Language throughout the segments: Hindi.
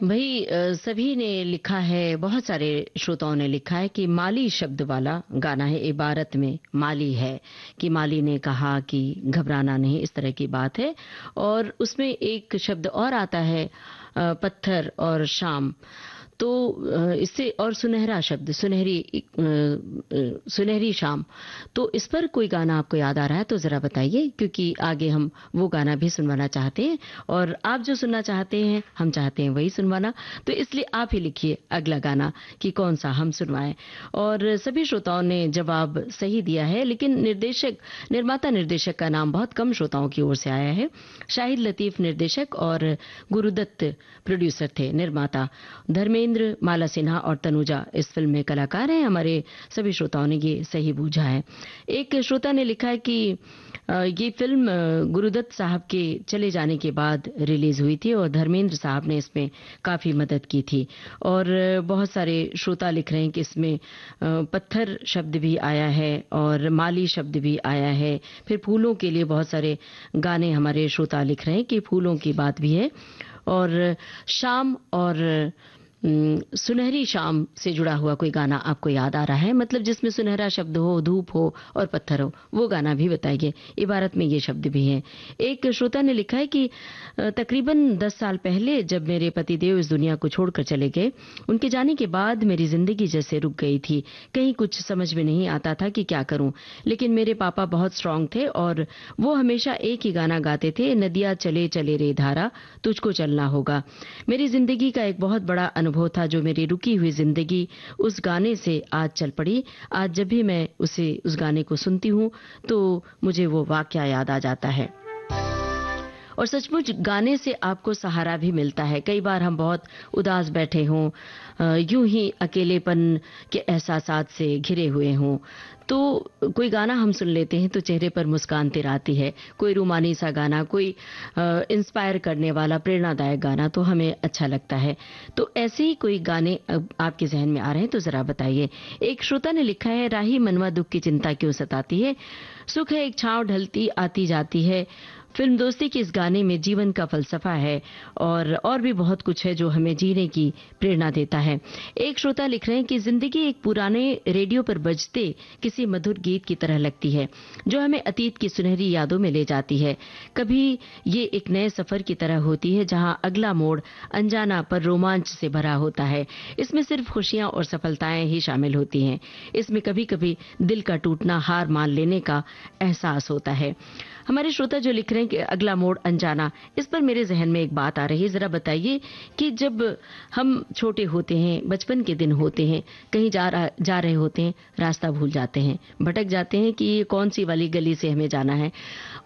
भाई सभी ने लिखा है, बहुत सारे श्रोताओं ने लिखा है कि माली शब्द वाला गाना है। इबारत में माली है कि माली ने कहा कि घबराना नहीं, इस तरह की बात है। और उसमें एक शब्द और आता है पत्थर और शाम। तो इससे और सुनहरा शब्द, सुनहरी शाम। तो इस पर कोई गाना आपको याद आ रहा है तो जरा बताइए, क्योंकि आगे हम वो गाना भी सुनवाना चाहते हैं और आप जो सुनना चाहते हैं हम चाहते हैं वही सुनवाना। तो इसलिए आप ही लिखिए अगला गाना कि कौन सा हम सुनवाएं। और सभी श्रोताओं ने जवाब सही दिया है, लेकिन निर्माता निर्देशक का नाम बहुत कम श्रोताओं की ओर से आया है। शाहिद लतीफ निर्देशक और गुरुदत्त प्रोड्यूसर थे, निर्माता धर्मेंद्र, माला सिन्हा और तनुजा इस फिल्म में कलाकार हैं। हमारे सभी श्रोताओं ने ये सही बूझा है। एक श्रोता ने लिखा है कि ये फिल्म गुरुदत्त साहब के चले जाने के बाद रिलीज हुई थी और धर्मेंद्र साहब ने इसमें काफी मदद की थी। और बहुत सारे श्रोता लिख रहे हैं कि इसमें पत्थर शब्द भी आया है और माली शब्द भी आया है। फिर फूलों के लिए बहुत सारे गाने हमारे श्रोता लिख रहे हैं कि फूलों की बात भी है। और शाम और सुनहरी शाम से जुड़ा हुआ कोई गाना आपको याद आ रहा है, मतलब जिसमें सुनहरा शब्द हो, धूप हो और पत्थर हो, वो गाना भी बताइए। इबारत में ये शब्द भी हैं। एक श्रोता ने लिखा है कि तकरीबन 10 साल पहले जब मेरे पतिदेव इस दुनिया को छोड़कर चले गए, उनके जाने के बाद मेरी जिंदगी जैसे रुक गई थी। कहीं कुछ समझ में नहीं आता था कि क्या करूं। लेकिन मेरे पापा बहुत स्ट्रांग थे और वो हमेशा एक ही गाना गाते थे, नदिया चले चले रे धारा, तुझको चलना होगा। मेरी जिंदगी का एक बहुत बड़ा अनुभव था, जो मेरी रुकी हुई जिंदगी उस गाने से आज चल पड़ी। आज जब भी मैं उस गाने को सुनती हूँ तो मुझे वो वाकया याद आ जाता है। और सचमुच गाने से आपको सहारा भी मिलता है। कई बार हम बहुत उदास बैठे हों, यूं ही अकेलेपन के एहसासात से घिरे हुए हों, तो कोई गाना हम सुन लेते हैं तो चेहरे पर मुस्कान तिर आती है। कोई रूमानी सा गाना, कोई इंस्पायर करने वाला प्रेरणादायक गाना तो हमें अच्छा लगता है। तो ऐसे ही कोई गाने आपके जहन में आ रहे हैं तो जरा बताइए। एक श्रोता ने लिखा है, राही मनवा दुख की चिंता क्यों सताती है, सुख है एक छांव ढलती आती जाती है। फिल्म दोस्ती के इस गाने में जीवन का फलसफा है और भी बहुत कुछ है जो हमें जीने की प्रेरणा देता है। एक श्रोता लिख रहे हैं कि जिंदगी एक पुराने रेडियो पर बजते किसी मधुर गीत की तरह लगती है, जो हमें अतीत की सुनहरी यादों में ले जाती है। कभी ये एक नए सफर की तरह होती है जहां अगला मोड़ अनजाना पर रोमांच से भरा होता है। इसमें सिर्फ खुशियां और सफलताएं ही शामिल होती हैं। इसमें कभी कभी दिल का टूटना, हार मान लेने का एहसास होता है। हमारे श्रोता जो लिख रहे हैं कि अगला मोड़ अनजाना, इस पर मेरे जहन में एक बात आ रही है। जरा बताइए कि जब हम छोटे होते हैं, बचपन के दिन होते हैं, कहीं जा रहे होते हैं, रास्ता भूल जाते हैं, भटक जाते हैं कि ये कौन सी वाली गली से हमें जाना है।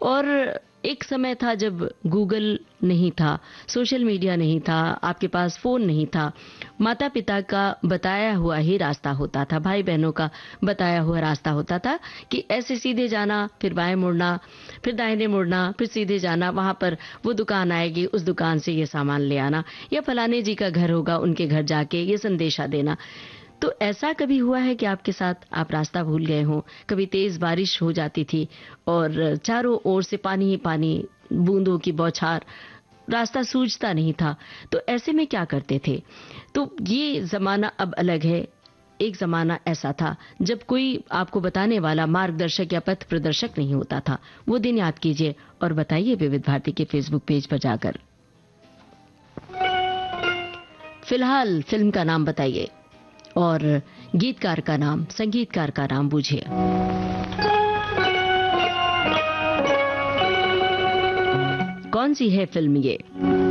और एक समय था जब गूगल नहीं था, सोशल मीडिया नहीं था, आपके पास फोन नहीं था, माता पिता का बताया हुआ ही रास्ता होता था, भाई बहनों का बताया हुआ रास्ता होता था कि ऐसे सीधे जाना, फिर बाएं मुड़ना, फिर दाहिने मुड़ना, फिर सीधे जाना, वहां पर वो दुकान आएगी, उस दुकान से ये सामान ले आना, या फलाने जी का घर होगा, उनके घर जाके ये संदेशा देना। तो ऐसा कभी हुआ है कि आपके साथ आप रास्ता भूल गए हो? कभी तेज बारिश हो जाती थी और चारों ओर से पानी ही पानी, बूंदों की बौछार, रास्ता सूझता नहीं था, तो ऐसे में क्या करते थे? तो ये जमाना अब अलग है। एक जमाना ऐसा था जब कोई आपको बताने वाला मार्गदर्शक या पथ प्रदर्शक नहीं होता था। वो दिन याद कीजिए और बताइए विविध भारती के फेसबुक पेज पर जाकर। फिलहाल फिल्म का नाम बताइए और गीतकार का नाम, संगीतकार का नाम बूझिए। कौन सी है फिल्म ये?